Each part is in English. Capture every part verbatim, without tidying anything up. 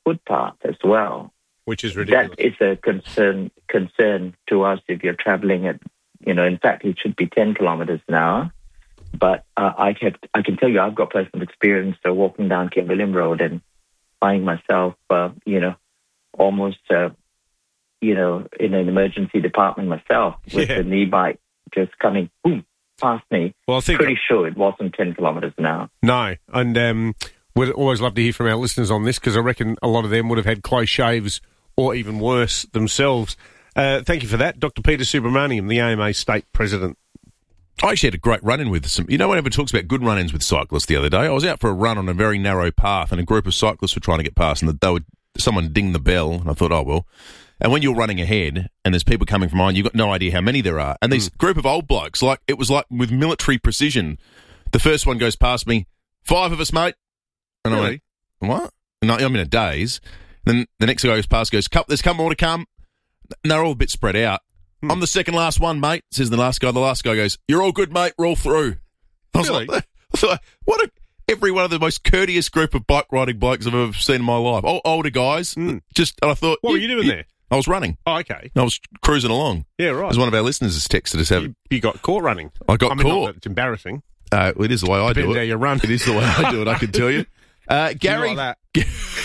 footpath as well. Which is ridiculous. That is a concern concern to us if you're travelling at, you know, in fact, it should be ten kilometres an hour. But uh, I, can, I can tell you I've got personal experience of walking down King William Road and finding myself, uh, you know, almost, uh, you know, in an emergency department myself with yeah. an e-bike just coming boom, past me. Well, I think pretty sure it wasn't ten kilometres an hour. No, and um, we'd always love to hear from our listeners on this because I reckon a lot of them would have had close shaves or even worse themselves. Uh, thank you for that. Doctor Peter Subramaniam, the A M A State President. I actually had a great run-in with some... You know, whenever talks about good run-ins with cyclists the other day, I was out for a run on a very narrow path and a group of cyclists were trying to get past and they would, someone ding the bell and I thought, oh, well. And when you're running ahead and there's people coming from behind, you've got no idea how many there are. And this mm. group of old blokes, like it was like with military precision. The first one goes past me, five of us, mate. And really? I went, what? And I'm in a daze. Then the next guy goes past goes, there's come more to come. And they're all a bit spread out. Hmm. I'm the second last one, mate, says the last guy. The last guy goes, you're all good, mate. We're all through. I was really? like, I thought, what a, every one of the most courteous group of bike riding blokes I've ever seen in my life. O- older guys. Hmm. Just, and I thought. What were you doing there? I was running. Oh, okay. I was cruising along. Yeah, right. As one of our listeners has texted us. Have, you, you got caught running. I got I mean, caught. Not that it's embarrassing. Uh, it is the way I Depends do it. how you run. It is the way I do it, I can tell you. Uh, Gary. You like that?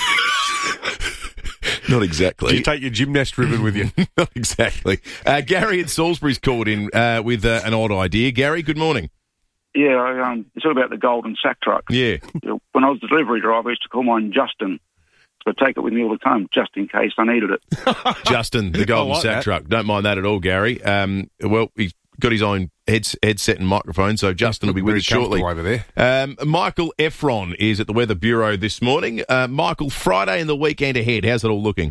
Not exactly. Do you take your gymnast ribbon with you? Not exactly. Uh, Gary in Salisbury's called in uh, with uh, an odd idea. Gary, good morning. Yeah, I, um, it's all about the golden sack truck. Yeah. When I was a delivery driver, I used to call mine Justin. So I take it with me all the time, just in case I needed it. Justin, the golden like sack that. truck. Don't mind that at all, Gary. Um, well, he's got his own heads, headset and microphone, so Justin will be with us shortly. Over there. Um, Michael Efron is at the Weather Bureau this morning. Uh, Michael, Friday and the weekend ahead, how's it all looking?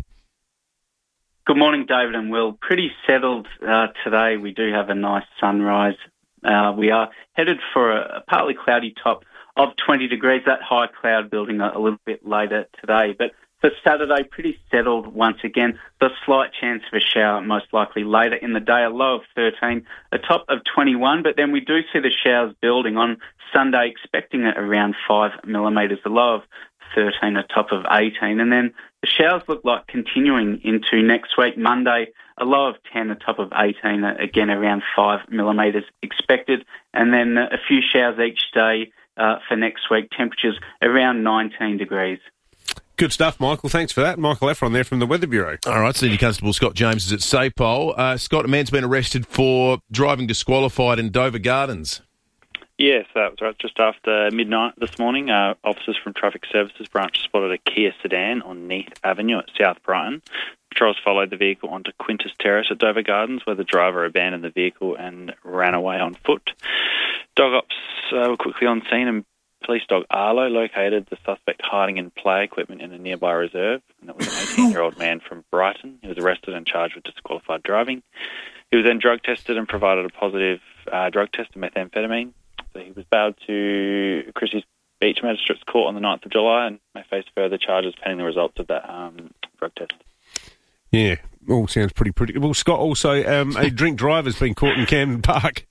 Good morning, David and Will. Pretty settled uh, today. We do have a nice sunrise. Uh, we are headed for a, a partly cloudy top of twenty degrees. That high cloud building a, a little bit later today. But for Saturday, pretty settled once again. The slight chance of a shower most likely later in the day, a low of thirteen, a top of twenty-one. But then we do see the showers building on Sunday, expecting it around five millimetres, a low of thirteen, a top of eighteen. And then the showers look like continuing into next week, Monday, a low of ten, a top of eighteen, again around five millimetres expected. And then a few showers each day uh, for next week, temperatures around nineteen degrees. Good stuff, Michael. Thanks for that. Michael Efron there from the Weather Bureau. All right, Senior Constable Scott James is at Sapole. Uh, Scott, a man's been arrested for driving disqualified in Dover Gardens. Yes, that was right. Just after midnight this morning, uh, officers from Traffic Services branch spotted a Kia sedan on Neath Avenue at South Brighton. Patrols followed the vehicle onto Quintus Terrace at Dover Gardens, where the driver abandoned the vehicle and ran away on foot. Dog ops uh, were quickly on scene, and police dog Arlo located the suspect hiding in play equipment in a nearby reserve, and that was an eighteen-year-old man from Brighton. He was arrested and charged with disqualified driving. He was then drug tested and provided a positive uh, drug test of methamphetamine. So he was bailed to Christie's Beach Magistrates Court on the ninth of July and may face further charges pending the results of that um, drug test. Yeah, all sounds pretty predictable. Scott, also um, a drink driver's been caught in Camden Park.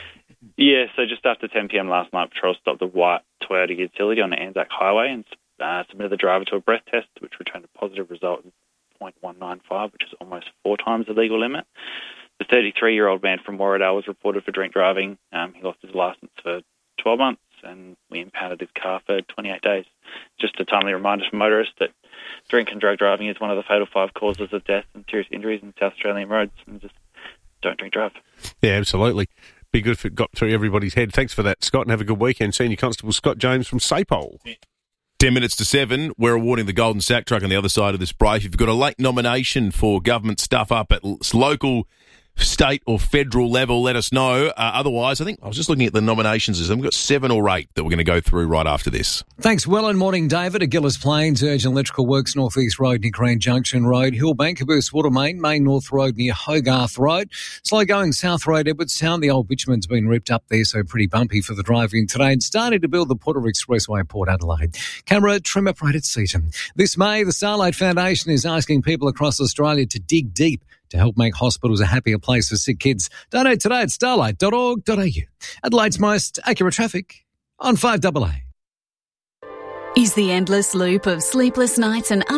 Yeah, so just after ten p.m. last night, patrols stopped the white Toyota utility on the Anzac Highway and uh, submitted the driver to a breath test, which returned a positive result of zero point one nine five, which is almost four times the legal limit. The thirty-three-year-old man from Warradale was reported for drink driving. Um, he lost his licence for twelve months, and we impounded his car for twenty-eight days. Just a timely reminder for motorists that drink and drug driving is one of the fatal five causes of death and serious injuries in South Australian roads, and just don't drink drive. Yeah, absolutely. Be good if it got through everybody's head. Thanks for that, Scott, and have a good weekend. Senior Constable Scott James from Sapole. Ten minutes to seven, we're awarding the Golden Sack Truck on the other side of this break. If you've got a late nomination for government stuff up at local, state or federal level, let us know. Uh, otherwise, I think I was just looking at the nominations. We've got seven or eight that we're going to go through right after this. Thanks, Will, and morning, David. At Gillis Plains, urgent electrical works, North East Road near Grand Junction Road, Hillbank, Caboose Watermain, Main North Road near Hogarth Road. Slow going South Road, Edwardstown. The old bitumen's been ripped up there, so pretty bumpy for the drive-in today. And starting to build the Porter Expressway, Port Adelaide. Camera trim upright at Seaton. This May, the Starlight Foundation is asking people across Australia to dig deep to help make hospitals a happier place for sick kids. Donate today at starlight dot org dot a u. Adelaide's most accurate traffic on five A A. Is the endless loop of sleepless nights and